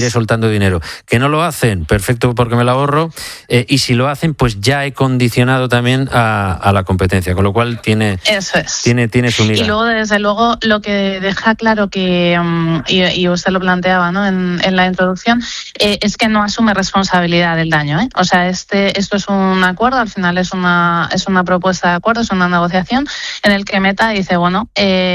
iré soltando dinero. Que no lo hacen, perfecto, porque me lo ahorro, y si lo hacen, pues ya he condicionado también a la competencia, con lo cual tiene su miga. Y luego, desde luego, lo que deja claro que, y usted lo planteaba, ¿no?, en la introducción, es que no asume responsabilidad del daño, ¿eh? O sea, esto es un acuerdo, al final es una propuesta de acuerdo, es una negociación en el que Meta dice, bueno,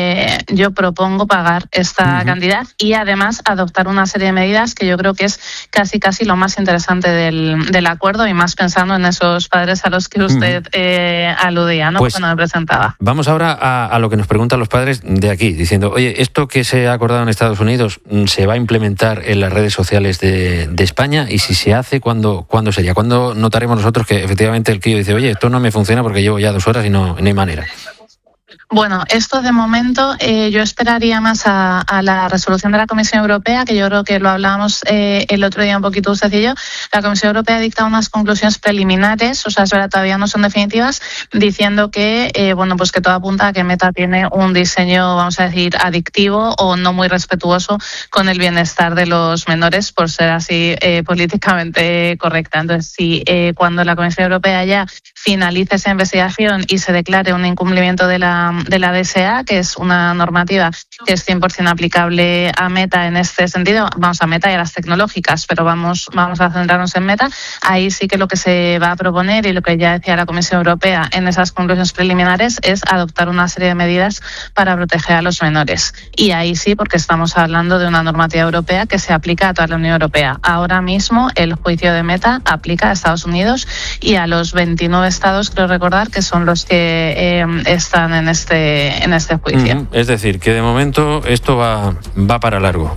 yo propongo pagar esta cantidad y además adoptar una serie de medidas que yo creo que es casi lo más interesante del acuerdo, y más pensando en esos padres a los que usted aludía, ¿no?, pues, cuando me presentaba. Vamos ahora a lo que nos preguntan los padres de aquí, diciendo, oye, ¿esto que se ha acordado en Estados Unidos se va a implementar en las redes sociales de España? Y si se hace, ¿cuándo sería? ¿Cuándo notaremos nosotros que efectivamente el crío dice, oye, esto no me funciona porque llevo ya 2 horas y no hay manera? Bueno, esto de momento yo esperaría más a la resolución de la Comisión Europea, que yo creo que lo hablábamos el otro día un poquito usted y yo. La Comisión Europea ha dictado unas conclusiones preliminares, o sea, es verdad, todavía no son definitivas, diciendo que pues que todo apunta a que Meta tiene un diseño, vamos a decir, adictivo o no muy respetuoso con el bienestar de los menores, por ser así políticamente correcta. Entonces, si cuando la Comisión Europea ya finalice esa investigación y se declare un incumplimiento de la DSA, que es una normativa que es 100% aplicable a Meta en este sentido, vamos a Meta y a las tecnológicas, pero vamos a centrarnos en Meta, ahí sí que lo que se va a proponer y lo que ya decía la Comisión Europea en esas conclusiones preliminares es adoptar una serie de medidas para proteger a los menores. Y ahí sí, porque estamos hablando de una normativa europea que se aplica a toda la Unión Europea. Ahora mismo el juicio de Meta aplica a Estados Unidos y a los 29 estados, creo recordar, que son los que están en este juicio. Es decir, que de momento esto va para largo.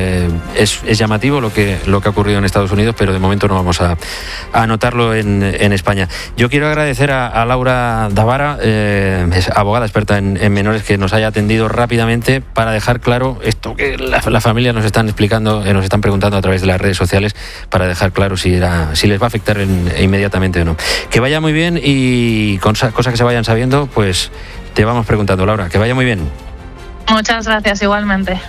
Es llamativo lo que ha ocurrido en Estados Unidos, pero de momento no vamos a anotarlo en España. Yo quiero agradecer a Laura Davara, es abogada experta en menores, que nos haya atendido rápidamente para dejar claro esto que la familia nos están explicando, nos están preguntando a través de las redes sociales, para dejar claro si les va a afectar inmediatamente o no. Que vaya muy bien, y cosas que se vayan sabiendo, pues te vamos preguntando, Laura. Que vaya muy bien. Muchas gracias, igualmente.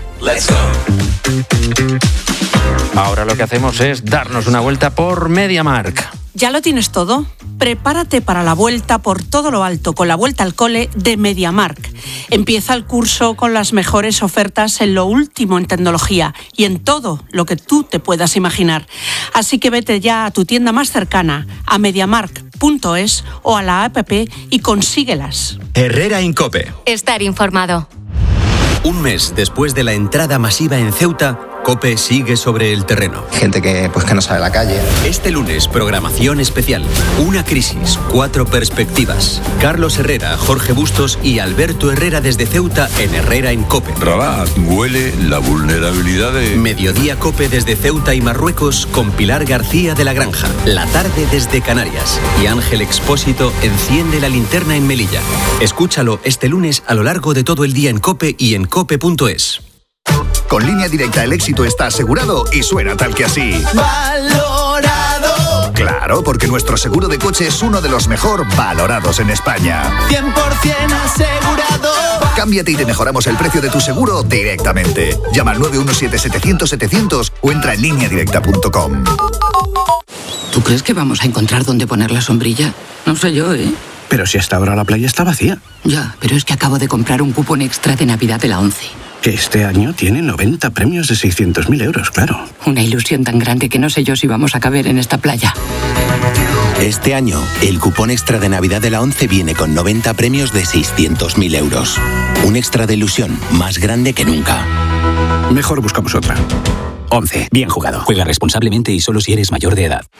Ahora lo que hacemos es darnos una vuelta por MediaMarkt. ¿Ya lo tienes todo? Prepárate para la vuelta por todo lo alto con la vuelta al cole de MediaMarkt. Empieza el curso con las mejores ofertas en lo último en tecnología y en todo lo que tú te puedas imaginar. Así que vete ya a tu tienda más cercana, a MediaMarkt.es o a la app y consíguelas. Herrera Incope. Estar informado. Un mes después de la entrada masiva en Ceuta, COPE sigue sobre el terreno. Gente que no sale a la calle. Este lunes, programación especial. Una crisis, 4 perspectivas. Carlos Herrera, Jorge Bustos y Alberto Herrera desde Ceuta en Herrera en COPE. Rabat, huele la vulnerabilidad de... Mediodía COPE desde Ceuta y Marruecos con Pilar García de la Granja. La tarde desde Canarias. Y Ángel Expósito enciende la linterna en Melilla. Escúchalo este lunes a lo largo de todo el día en COPE y en cope.es. Con Línea Directa el éxito está asegurado y suena tal que así. ¡Valorado! Claro, porque nuestro seguro de coche es uno de los mejor valorados en España. 100% asegurado. Cámbiate y te mejoramos el precio de tu seguro directamente. Llama al 917-700-700 o entra en lineadirecta.com. ¿Tú crees que vamos a encontrar dónde poner la sombrilla? No sé yo, ¿eh? Pero si hasta ahora la playa está vacía. Ya, pero es que acabo de comprar un cupón extra de Navidad de la 11. Que este año tiene 90 premios de 600.000 euros, claro. Una ilusión tan grande que no sé yo si vamos a caber en esta playa. Este año, el cupón extra de Navidad de la 11 viene con 90 premios de 600.000 euros. Un extra de ilusión más grande que nunca. Mejor buscamos otra. 11. Bien jugado. Juega responsablemente y solo si eres mayor de edad.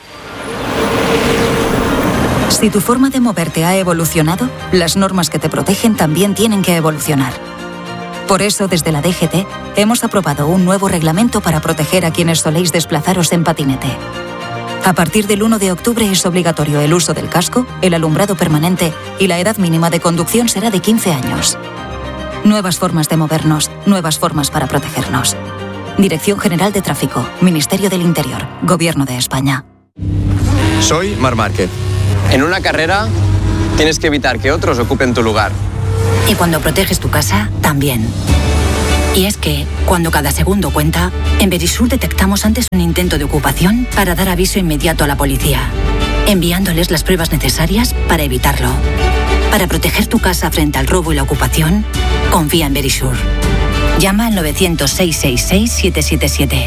Si tu forma de moverte ha evolucionado, las normas que te protegen también tienen que evolucionar. Por eso, desde la DGT, hemos aprobado un nuevo reglamento para proteger a quienes soléis desplazaros en patinete. A partir del 1 de octubre es obligatorio el uso del casco, el alumbrado permanente y la edad mínima de conducción será de 15 años. Nuevas formas de movernos, nuevas formas para protegernos. Dirección General de Tráfico, Ministerio del Interior, Gobierno de España. Soy Marc Márquez. En una carrera tienes que evitar que otros ocupen tu lugar. Y cuando proteges tu casa, también. Y es que, cuando cada segundo cuenta, en Verisur detectamos antes un intento de ocupación para dar aviso inmediato a la policía, enviándoles las pruebas necesarias para evitarlo. Para proteger tu casa frente al robo y la ocupación, confía en Verisur. Llama al 900-666-777.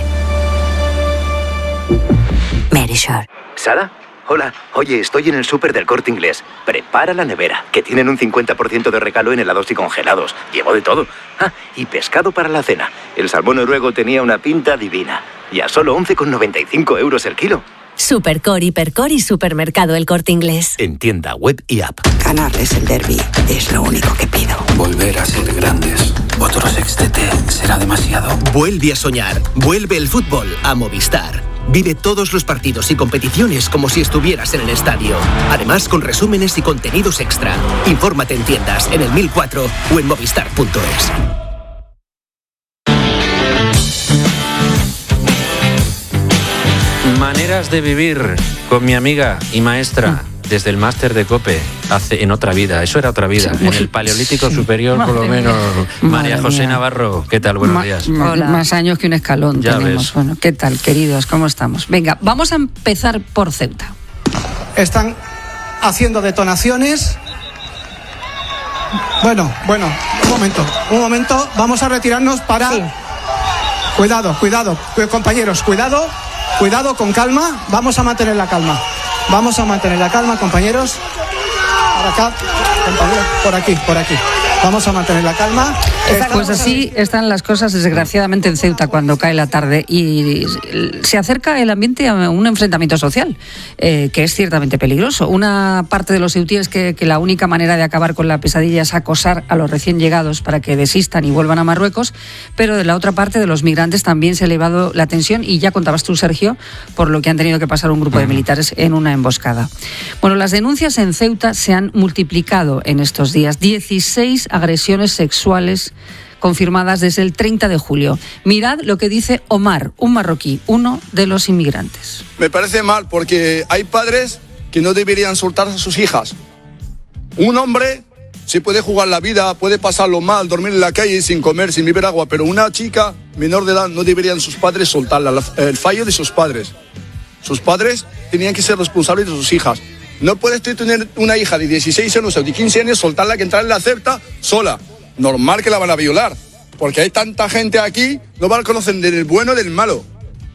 Verisur. ¿Sara? Hola. Oye, estoy en el súper del Corte Inglés. Prepara la nevera, que tienen un 50% de regalo en helados y congelados. Llevo de todo. Ah, y pescado para la cena. El salmón noruego tenía una pinta divina. Y a solo 11,95 euros el kilo. Supercor, Hipercor y Supermercado El Corte Inglés. En tienda, web y app. Ganarles el derbi es lo único que pido. Volver a ser grandes. Otro sextete será demasiado. Vuelve a soñar. Vuelve el fútbol a Movistar. Vive todos los partidos y competiciones como si estuvieras en el estadio. Además, con resúmenes y contenidos extra. Infórmate en tiendas, en el 1004 o en movistar.es. Maneras de vivir con mi amiga y maestra desde el máster de COPE en otra vida. Eso era otra vida. En el Paleolítico Superior, por lo menos. María José Navarro, ¿qué tal? Buenos días. Hola. Más años que un escalón ya tenemos. Ves. Bueno, ¿qué tal, queridos? ¿Cómo estamos? Venga, vamos a empezar por Ceuta. Están haciendo detonaciones. Bueno, un momento. Vamos a retirarnos para... Sí. Cuidado, compañeros, cuidado, con calma. Vamos a mantener la calma, compañeros. Por acá, compañeros, por aquí. Vamos a mantener la calma. Pues así están las cosas, desgraciadamente, en Ceuta cuando cae la tarde y se acerca el ambiente a un enfrentamiento social, que es ciertamente peligroso. Una parte de los ceutíes que la única manera de acabar con la pesadilla es acosar a los recién llegados para que desistan y vuelvan a Marruecos, pero de la otra parte de los migrantes también se ha elevado la tensión y ya contabas tú, Sergio, por lo que han tenido que pasar un grupo de militares en una emboscada. Bueno, las denuncias en Ceuta se han multiplicado en estos días. 16 agresiones sexuales confirmadas desde el 30 de julio. Mirad lo que dice Omar, un marroquí, uno de los inmigrantes. Me parece mal porque hay padres que no deberían soltar a sus hijas. Un hombre se puede jugar la vida, puede pasarlo mal, dormir en la calle sin comer, sin beber agua, pero una chica menor de edad no deberían sus padres soltarla. El fallo de sus padres. Sus padres tenían que ser responsables de sus hijas. No puedes tener una hija de 16 años o de 15 años, soltarla que entrar en la Ceuta sola. Normal que la van a violar, porque hay tanta gente aquí, no van a conocer del bueno y del malo.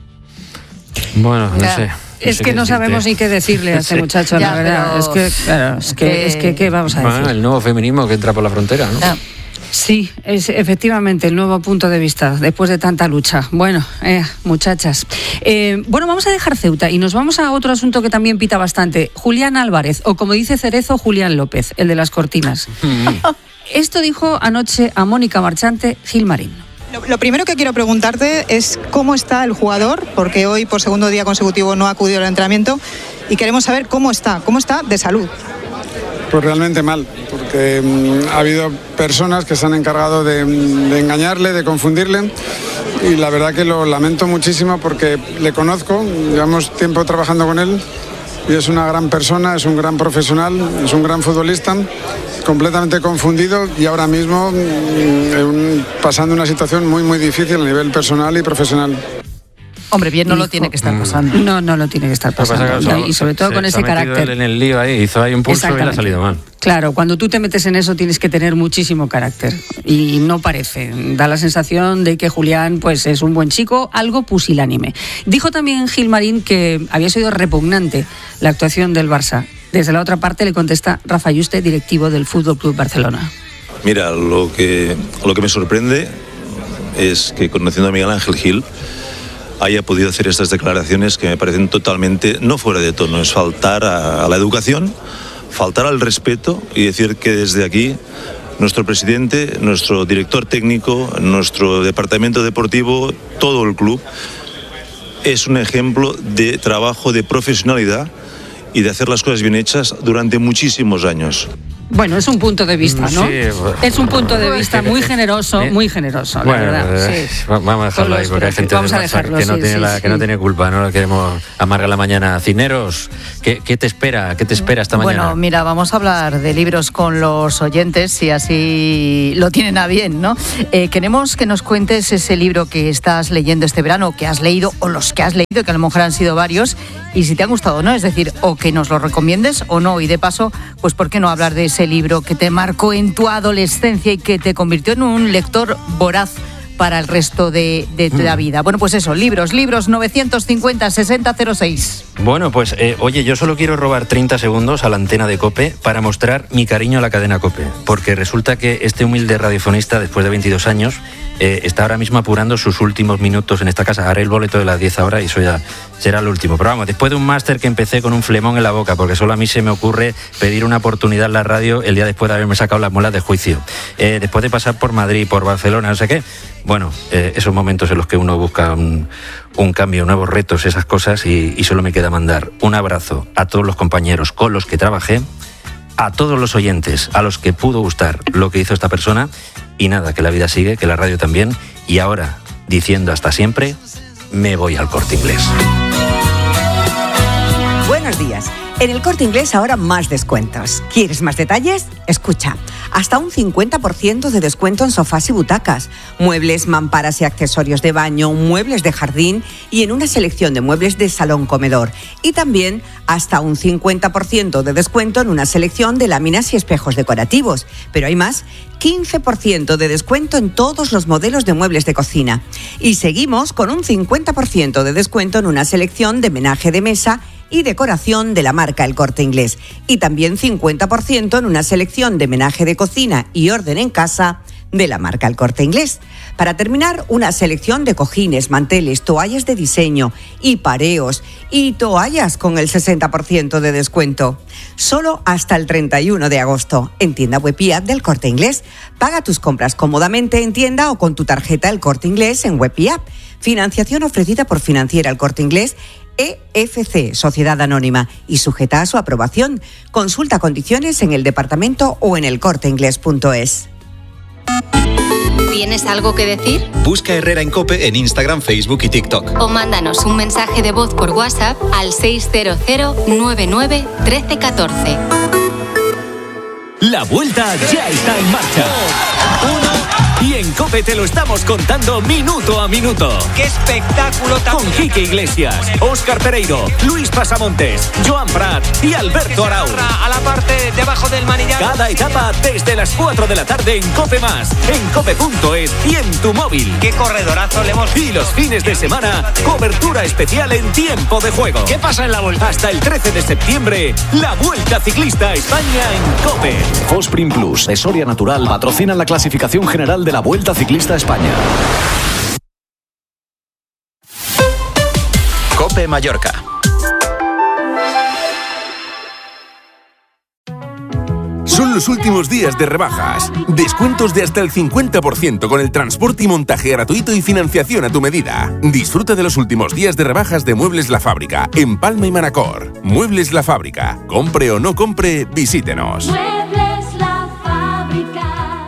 Bueno, no sé. Es que no sabemos ni qué decirle a este muchacho, la verdad. Es que ¿qué vamos a decir? Bueno, el nuevo feminismo que entra por la frontera, ¿no? Sí, es efectivamente el nuevo punto de vista después de tanta lucha. Bueno, muchachas. Vamos a dejar Ceuta y nos vamos a otro asunto que también pita bastante. Julián Álvarez, o como dice Cerezo, Julián López, el de las cortinas. Esto dijo anoche a Mónica Marchante Gilmarín. Lo primero que quiero preguntarte es cómo está el jugador, porque hoy por segundo día consecutivo no ha acudido al entrenamiento y queremos saber cómo está de salud. Pues realmente mal, porque ha habido personas que se han encargado de engañarle, de confundirle, y la verdad que lo lamento muchísimo porque le conozco, llevamos tiempo trabajando con él y es una gran persona, es un gran profesional, es un gran futbolista, completamente confundido y ahora mismo pasando una situación muy muy difícil a nivel personal y profesional. Hombre, bien no lo tiene que estar pasando. No lo tiene que estar pasando. Y sobre todo con ese carácter. En el lío ahí, hizo ahí un pulso y le ha salido mal. Claro, cuando tú te metes en eso tienes que tener muchísimo carácter. Y no parece. Da la sensación de que Julián pues es un buen chico, algo pusilánime. Dijo también Gilmarín que había sido repugnante la actuación del Barça. Desde la otra parte le contesta Rafa Yuste, directivo del Fútbol Club Barcelona. Mira, lo que me sorprende es que, conociendo a Miguel Ángel Gil, haya podido hacer estas declaraciones que me parecen totalmente no fuera de tono. Es faltar a la educación, faltar al respeto y decir que desde aquí nuestro presidente, nuestro director técnico, nuestro departamento deportivo, todo el club es un ejemplo de trabajo, de profesionalidad y de hacer las cosas bien hechas durante muchísimos años. Bueno, es un punto de vista, ¿no? Sí, es un punto de vista muy generoso, la verdad. Sí. Vamos a dejarlo ahí, porque hay gente que no tiene culpa, no queremos amargar la mañana. Cineros, ¿qué te espera? ¿Qué te espera esta mañana? Bueno, mira, vamos a hablar de libros con los oyentes, si así lo tienen a bien, ¿no? Queremos que nos cuentes ese libro que estás leyendo este verano, que has leído, o los que has leído, que a lo mejor han sido varios, y si te han gustado o no, es decir, o que nos lo recomiendes o no, y de paso, pues ¿por qué no hablar de ese libro que te marcó en tu adolescencia y que te convirtió en un lector voraz para el resto de la vida? Bueno, pues eso, libros 950-6006. Bueno, pues oye, yo solo quiero robar 30 segundos a la antena de COPE para mostrar mi cariño a la cadena COPE, porque resulta que este humilde radiofonista, después de 22 años, está ahora mismo apurando sus últimos minutos en esta casa. Haré el boleto de las 10 ahora y eso ya será lo último. Pero vamos, después de un máster que empecé con un flemón en la boca, porque solo a mí se me ocurre pedir una oportunidad en la radio el día después de haberme sacado las muelas de juicio. Después de pasar por Madrid, por Barcelona, no sé qué. Bueno, esos momentos en los que uno busca un cambio, nuevos retos, esas cosas, y solo me queda mandar un abrazo a todos los compañeros con los que trabajé, a todos los oyentes a los que pudo gustar lo que hizo esta persona, y nada, que la vida sigue, que la radio también, y ahora, diciendo hasta siempre, me voy al Corte Inglés. Buenos días. En el Corte Inglés ahora más descuentos. ¿Quieres más detalles? Escucha. Hasta un 50% de descuento en sofás y butacas, muebles, mamparas y accesorios de baño, muebles de jardín y en una selección de muebles de salón-comedor. Y también hasta un 50% de descuento en una selección de láminas y espejos decorativos. Pero hay más, 15% de descuento en todos los modelos de muebles de cocina. Y seguimos con un 50% de descuento en una selección de menaje de mesa y decoración de la marca El Corte Inglés. Y también 50% en una selección de menaje de cocina y orden en casa de la marca El Corte Inglés. Para terminar, una selección de cojines, manteles, toallas de diseño y pareos y toallas con el 60% de descuento. Solo hasta el 31 de agosto en tienda web y app del Corte Inglés. Paga tus compras cómodamente en tienda o con tu tarjeta El Corte Inglés en web y app. Financiación ofrecida por Financiera El Corte Inglés EFC, Sociedad Anónima, y sujeta a su aprobación. Consulta condiciones en el departamento o en elcorteinglés.es. ¿Tienes algo que decir? Busca Herrera en COPE en Instagram, Facebook y TikTok. O mándanos un mensaje de voz por WhatsApp al 600 99 13 14. La vuelta ya está en marcha. Y en COPE te lo estamos contando minuto a minuto. ¡Qué espectáculo tan! Con Quique Iglesias, Óscar Pereiro, Luis Pasamontes, Joan Prat y Alberto Arau. A la parte de abajo del manillar. Cada etapa desde las 4 de la tarde en COPE+, en cope.es y en tu móvil. ¡Qué corredorazo le hemos! Y los fines de semana, cobertura especial en tiempo de juego. ¿Qué pasa en la vuelta? Hasta el 13 de septiembre, la Vuelta Ciclista a España en COPE. Fosprin Plus de Soria Natural patrocinan la clasificación general de la Vuelta Ciclista a España. COPE Mallorca. Son los últimos días de rebajas. Descuentos de hasta el 50% con el transporte y montaje gratuito y financiación a tu medida. Disfruta de los últimos días de rebajas de Muebles La Fábrica en Palma y Manacor. Muebles La Fábrica. Compre o no compre, visítenos. Muebles La Fábrica.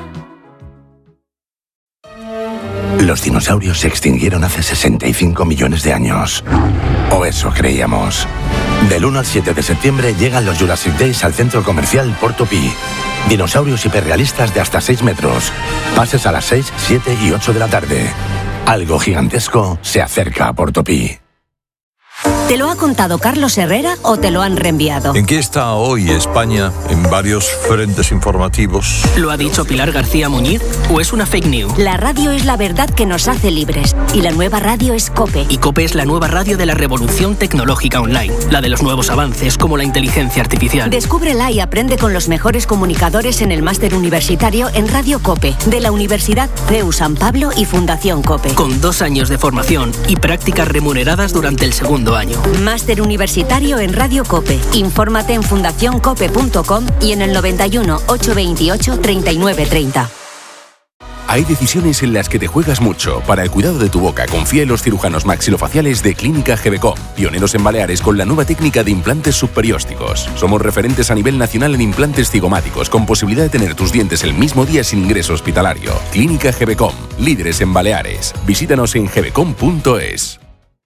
Los dinosaurios se extinguieron hace 65 millones de años. O eso creíamos. Del 1 al 7 de septiembre llegan los Jurassic Days al centro comercial Portopí. Dinosaurios hiperrealistas de hasta 6 metros. Pases a las 6, 7 y 8 de la tarde. Algo gigantesco se acerca a Portopí. ¿Te lo ha contado Carlos Herrera o te lo han reenviado? ¿En qué está hoy España en varios frentes informativos? ¿Lo ha dicho Pilar García Muñiz o es una fake news? La radio es la verdad que nos hace libres y la nueva radio es COPE. Y COPE es la nueva radio de la revolución tecnológica online, la de los nuevos avances como la inteligencia artificial. Descúbrela y aprende con los mejores comunicadores en el máster universitario en Radio COPE de la Universidad CEU San Pablo y Fundación COPE. Con 2 años de formación y prácticas remuneradas durante el segundo año. Máster universitario en Radio COPE. Infórmate en fundacioncope.com y en el 91 828 3930. Hay decisiones en las que te juegas mucho. Para el cuidado de tu boca, confía en los cirujanos maxilofaciales de Clínica GBCOM, pioneros en Baleares con la nueva técnica de implantes subperiósticos. Somos referentes a nivel nacional en implantes cigomáticos, con posibilidad de tener tus dientes el mismo día sin ingreso hospitalario. Clínica GBCOM, líderes en Baleares. Visítanos en gbcom.es.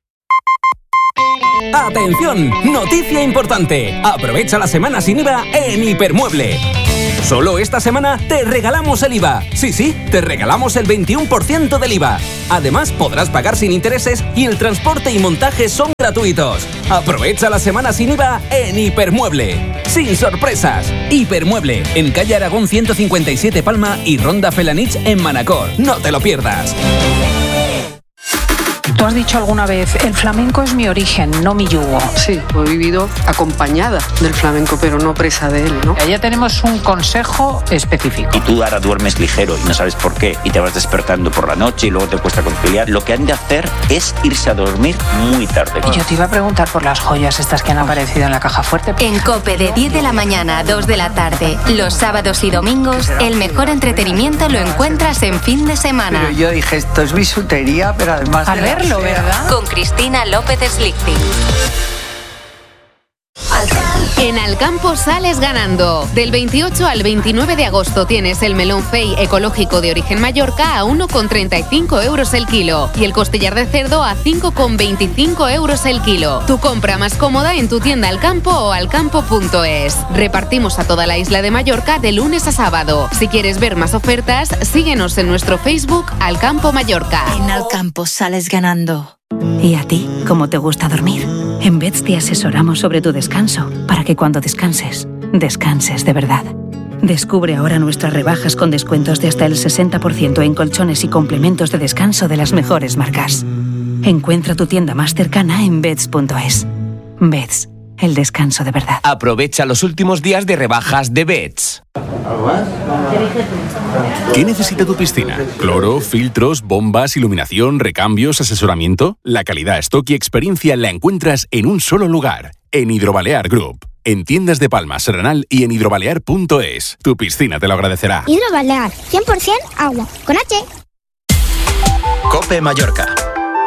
¡Atención! ¡Noticia importante! Aprovecha la semana sin IVA en Hipermueble. Solo esta semana te regalamos el IVA. Sí, te regalamos el 21% del IVA. Además, podrás pagar sin intereses y el transporte y montaje son gratuitos. Aprovecha la semana sin IVA en Hipermueble. Sin sorpresas. Hipermueble, en calle Aragón 157 Palma y Ronda Felanich en Manacor. No te lo pierdas. Tú has dicho alguna vez, el flamenco es mi origen, no mi yugo. Sí, he vivido acompañada del flamenco, pero no presa de él, ¿no? Ya tenemos un consejo específico. Y tú ahora duermes ligero y no sabes por qué, y te vas despertando por la noche y luego te cuesta conciliar. Lo que han de hacer es irse a dormir muy tarde. Y yo te iba a preguntar por las joyas estas que han aparecido en la caja fuerte. En COPE, de 10 de la mañana a 2 de la tarde, los sábados y domingos, el mejor entretenimiento lo encuentras en fin de semana. Pero yo dije, esto es bisutería, pero además... Al verlo, ¿verdad? Con Cristina López Slichting. En Alcampo sales ganando. Del 28 al 29 de agosto tienes el melón Fey ecológico de origen Mallorca a 1,35 euros el kilo y el costillar de cerdo a 5,25 euros el kilo. Tu compra más cómoda en tu tienda Alcampo o alcampo.es. Repartimos a toda la isla de Mallorca de lunes a sábado. Si quieres ver más ofertas, síguenos en nuestro Facebook Alcampo Mallorca. En Alcampo sales ganando. ¿Y a ti, cómo te gusta dormir? En Beds te asesoramos sobre tu descanso, para que cuando descanses, descanses de verdad. Descubre ahora nuestras rebajas con descuentos de hasta el 60% en colchones y complementos de descanso de las mejores marcas. Encuentra tu tienda más cercana en Beds.es. Beds, el descanso de verdad. Aprovecha los últimos días de rebajas de Beds. ¿Qué necesita tu piscina? ¿Cloro, filtros, bombas, iluminación, recambios, asesoramiento? La calidad, stock y experiencia la encuentras en un solo lugar, en Hidrobalear Group. En tiendas de Palma, Serranal y en hidrobalear.es. Tu piscina te lo agradecerá. Hidrobalear, 100% agua, con H. COPE Mallorca.